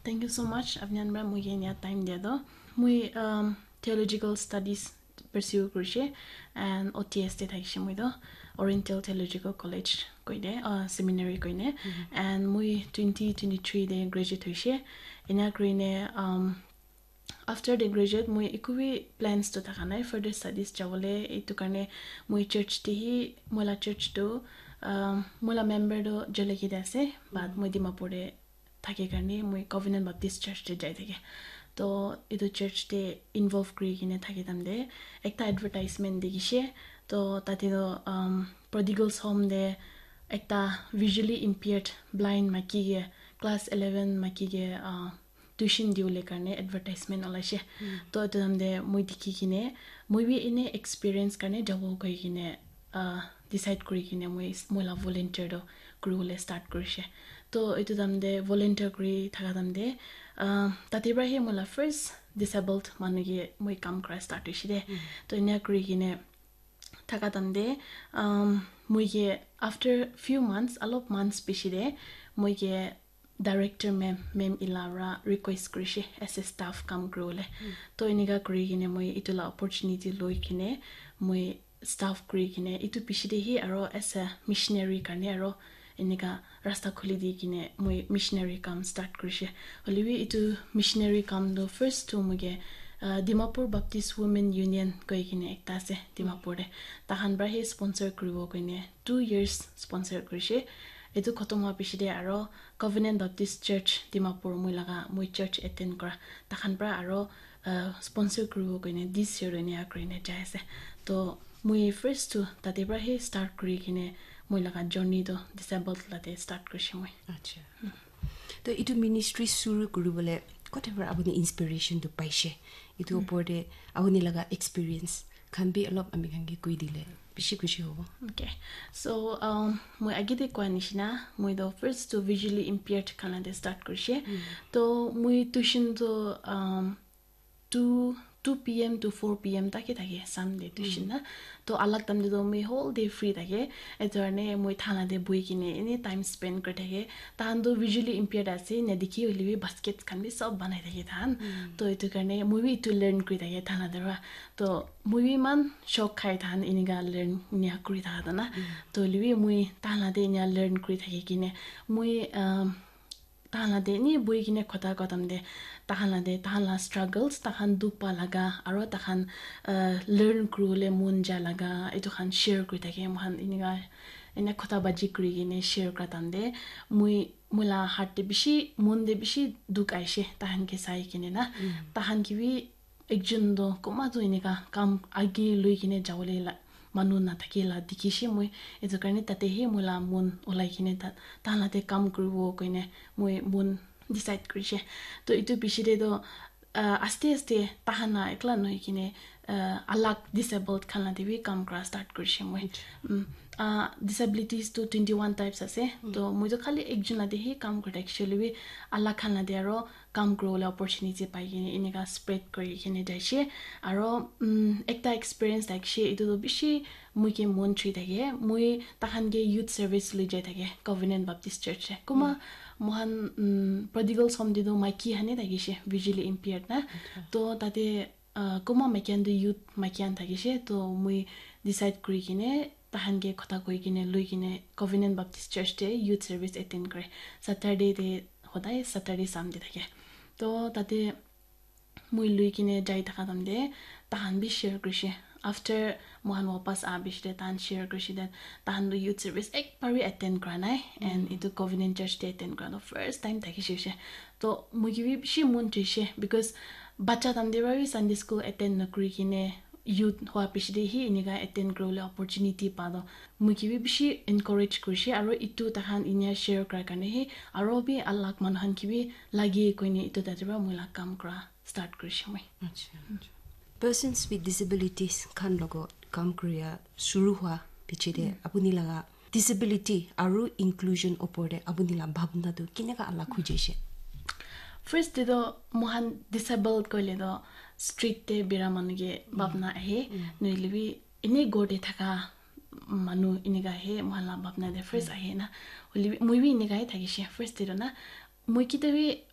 Thank you so much. Avnian bra mui genia time dia do. Mui theological studies pursue kurche and OTS te thaishi mui do Oriental Theological College koide seminary koine and mui 2023 de graduate hoishe. Ina krine after the graduate mui ikubi plans to takana further studies jawole itu karne mui church te hi mola church do mola member do joleki dase but mui dimapore থাকে কাৰণে মই covenant বাপ্টিষ্ট চাৰ্চতে যাই থাকে তো এইটো চাৰ্চতে involve কৰি কিনে থাকি তামদে একটা এডভাৰটাইজমেন্ট দেখিছে তো তাতে প্ৰডিগলছ হোম দে একটা ভিজুৱেলি ইম্পেয়াৰ্ড ব্লাইণ্ড মাকিগে ক্লাছ 11 মাকিগে টিউশন দিউলে কাৰণে এডভাৰটাইজমেন্ট ওলাইছে তো এইটো তামদে মই দেখি কিনে মই বি এনে এক্সপেৰিয়েন্স কাৰণে যাব গৈ কিনে ডিসাইড কৰি কিনে মই মলা ভলান্টিয়াৰ do কৰিবলৈ ষ্টাৰ্ট কৰিছে তো এইটো দামদে ভলান্টিয়াৰ কৰি থাকা দামদে তাতেবা হে মলা ফাৰ্স্ট ডিসেবলড মানুহে মই কাম কৰা ষ্টাৰ্ট হৈছিলে তো এনে কৰি কিনে থাকা দামদে মইগে আফটাৰ ফিউ মান্থস অলপ মান্থস পিছৰে মইগে ডাইৰেক্টৰ মেম ইলাৰা ৰিকুৱেষ্ট কৰিছে এছ এ ষ্টাফ কাম কৰিবলৈ তো এনেকা কৰি কিনে মই ইটোলা অপৰচুনিটি লৈ কিনে মই ষ্টাফ কৰি কিনে ইটো পিছৰে হি আৰু এছ এ মিছনাৰী কাৰণে আৰু এনেকা ৰাস্তা খুলি দি কিনে মই মিছনাৰী কাম ষ্টাৰ্ট কৰিছে হলিবি ইটো মিছনাৰী কাম do first to মগে ডিমাপুৰ বাপ্টিষ্ট women union কৈ কিনে একটা আছে ডিমাপুৰে তাহান ব্ৰা হে স্পন্সৰ কৰিব কিনে 2 years স্পন্সৰ কৰিছে এটো খতম হোৱা পিছতে আৰু কভেনেন্ট বাপ্টিষ্ট চাৰ্চ ডিমাপুৰ মই চাৰ্চ এটেন্ড কৰা তাহান ব্ৰা আৰু স্পন্সৰ কৰিব কিনে দিস year এনে আক্ৰিনে যাইছে তো মই ফাৰ্স্ট to তাতে ব্ৰা হে ষ্টাৰ্ট কৰি কিনে মই লগা জাৰ্নি do ডিসেবলড লাতে ষ্টাৰ্ট কৰিছে মই আচ্ছা তো ইটো মিনিষ্ট্ৰি শুরু কৰিবলৈ কতবার আপুনি ইনস্পিৰেশন তো পাইছে ইটো ওপৰতে আপুনি লগা এক্সপেৰিয়েন্স খান বি অলপ আমি খানকে কৈ দিলে বেছি খুশি হ'ব okay so মই আগতে কোৱা নিচিনা মই do first to visually impaired খানাতে start কৰিছে তো মই টিউশন তো 2 p.m. to 4 p.m. take Sunday tuition na to alak tam do me whole day free take eterne moi thana de boi kine any time spend kar take tan do visually impaired ase na dikhi holibi basket khan bi sob banai take than to etu karne moi bi to learn kri take thana dera to moi bi man shock khai than iniga learn nia kri tha na to libi moi tana de nia learn kri take kine moi তাহালা দে নি বই কিনে কথা কথাম দে তাহালা struggles তাহান দুপা লাগা আৰু তাহান learn করলে মন যা লাগা এটো খান share কৰি থাকে মহান ইনিগা এনে কথা বাজি কৰি কিনে share কৰাতাম দে মুলা হাতে বেশি মন দে বেশি দুখ আইছে তাহান কে চাই কিনে না তাহান কিবি একজন দো কমা তো ইনিগা কাম আগে লৈ কিনে যাবলে মানুহ না থাকিলা দেখিছে মই এটো কাৰণে তাতে হে মুলা মন ওলাই কিনে তাহালাতে কাম কৰিব কইনে মই মন ডিসাইড কৰিছে তো ইটো পিছৰে তো আস্তে আস্তে তাহানা একলা নহয় কিনে আলাক ডিসেবলড খানা দেবি কাম কৰা ষ্টাৰ্ট কৰিছে মই disabilities to 21 types আছে তো মই তো খালি একজন আদে হে কাম কৰে একচুয়ালি আল্লাহ খানা দে আৰু কাম কৰলে অপৰচুনিটি পাই কিনে এনেকা স্প্ৰেড কৰি কিনে যাইছে আৰু একটা এক্সপেৰিয়েন্স লাগছে এটো বেছি মই কে মন থ্ৰি থাকে মই তাহানগে ইউথ সাৰ্ভিস লৈ যাই থাকে কভেনেন্ট বাপ্টিষ্ট চাৰ্চ কুমা মহান প্ৰডিগলছ হোম দিদো মাইকি হানে থাকিছে ভিজুৱেলি ইম্পেয়াৰ্ড না তো তাতে কুমা মাইকিয়ান দু ইউথ মাইকিয়ান থাকিছে তো মই ডিসাইড কৰি কিনে তাহানগে কথা কৈ কিনে লৈ কিনে কভেনেন্ট বাপ্টিষ্ট চাৰ্চ তে ইউথ সাৰ্ভিস এটেন্ড কৰে স্যাটাৰডে তে সদায় স্যাটাৰডে সানডে থাকে তো তাতে মই লৈ কিনে যাই থাকা তামদে তাহান বি শেয়াৰ কৰিছে after mohan wapas abishte tan share কৰিছে that তাহান youth service একবাৰই এটেন্ড কৰা নাই and itu covenant church তে এটেন্ড কৰা first time থাকিছে তো মই কি বেছি মন থৈছে because বাচ্চা তামদে বাৰি sunday school এটেন্ড নকৰি কিনে youth হোৱা পিছতে হি ইনিগা এটেন্ড কৰিলে অপৰচুনিটি পালো মই কি বেছি এনকাৰেজ কৰিছে আৰু ইটো তাহান ইনিয়া শ্বেয়াৰ কৰাৰ কাৰণে হি আৰু বি আল্লাহ মানহান কি বি লাগি কইনে ইটো তাতেবা মই কাম কৰা ষ্টাৰ্ট কৰিছে মই আচ্ছা persons with disabilities khan logot kam kriya shuru hua pichide apuni laga disability aru inclusion opore apuni la bhabna tu kineka ala khujese first do mohan disabled koile do street te biramange bhabna ahe noilibi ine gode thaka manu iniga he mohala bhabna de first ahe na olibi moi bi iniga he thakise first do na moi kitabi